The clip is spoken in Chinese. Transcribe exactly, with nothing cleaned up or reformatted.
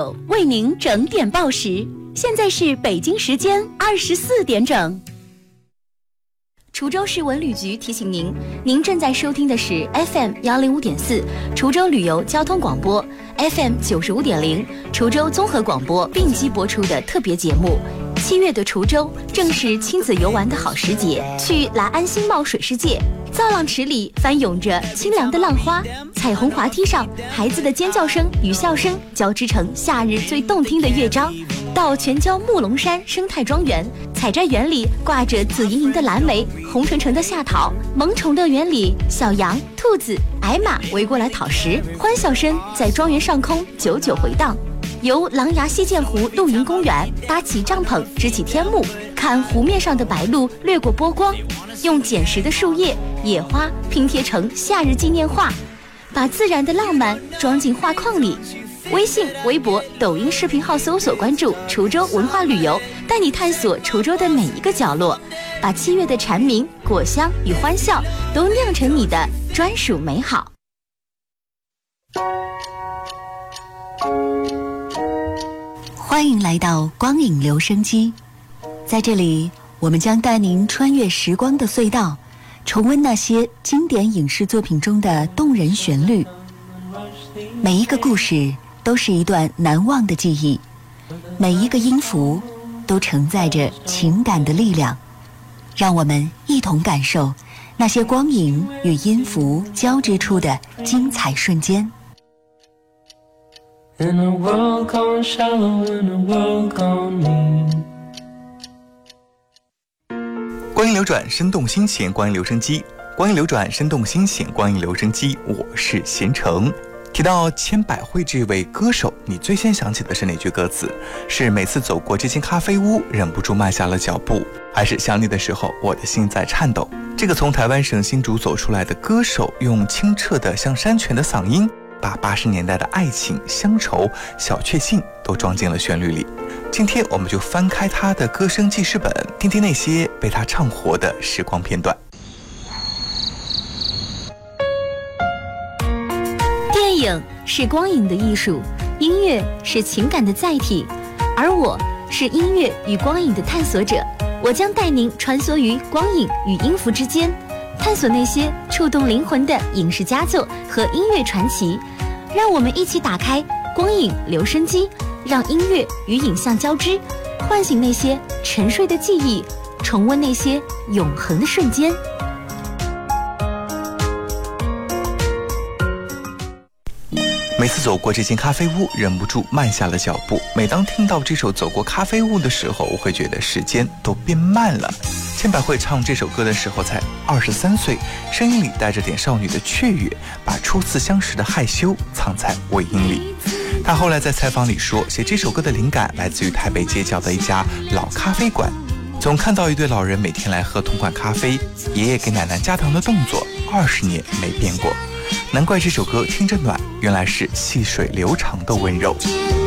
为您整点报时，现在是北京时间二十四点整。滁州市文旅局提醒您，您正在收听的是 F M 幺零五点四滁州旅游交通广播 ，F M 九十五点零滁州综合广播并机播出的特别节目。七月的滁州正是亲子游玩的好时节，去来安新茂水世界，造浪池里翻涌着清凉的浪花，彩虹滑梯上孩子的尖叫声与笑声交织成夏日最动听的乐章。到全椒木龙山生态庄园，采摘园里挂着紫莹莹的蓝莓，红澄澄的夏桃。萌宠乐园里，小羊、兔子、矮马围过来讨食，欢笑声在庄园上空久久回荡。游狼牙溪涧湖露营公园，搭起帐篷支起天幕，看湖面上的白鹭掠过波光，用捡拾的树叶、野花拼贴成夏日纪念画，把自然的浪漫装进画框里。微信、微博、抖音视频号搜索关注滁州文化旅游，带你探索滁州的每一个角落，把七月的蝉鸣、果香与欢笑都酿成你的专属美好。 欢迎来到光影留声机，在这里我们将带您穿越时光的隧道，重温那些经典影视作品中的动人旋律。每一个故事都是一段难忘的记忆，每一个音符都承载着情感的力量。让我们一同感受那些光影与音符交织出的精彩瞬间。 In a world gone shallow, in a world gone mean. 光影流转，生动新鲜，光影留声机，光影流转，生动新鲜，光影留声机，我是贤成。提到千百惠这位歌手，你最先想起的是哪句歌词？是每次走过这间咖啡屋，忍不住慢下了脚步，还是想你的时候，我的心在颤抖？这个从台湾省新竹走出来的歌手，用清澈的像山泉的嗓音，把八十年代的爱情、乡愁、小确幸都装进了旋律里。今天我们就翻开他的歌声记事本，听听那些被他唱活的时光片段。 电影是光影的艺术，音乐是情感的载体，而我是音乐与光影的探索者。我将带您穿梭于光影与音符之间，探索那些触动灵魂的影视佳作和音乐传奇。让我们一起打开光影留声机，让音乐与影像交织，唤醒那些沉睡的记忆，重温那些永恒的瞬间。 每次走过这间咖啡屋，忍不住慢下了脚步。每当听到这首《走过咖啡屋》的时候，我会觉得时间都变慢了。千百惠唱这首歌的时候才二十三岁，声音里带着点少女的雀跃，把初次相识的害羞藏在尾音里。她后来在采访里说，写这首歌的灵感来自于台北街角的一家老咖啡馆，总看到一对老人每天来喝同款咖啡，爷爷给奶奶加糖的动作二十年没变过。难怪这首歌听着暖，原来是细水流长的温柔。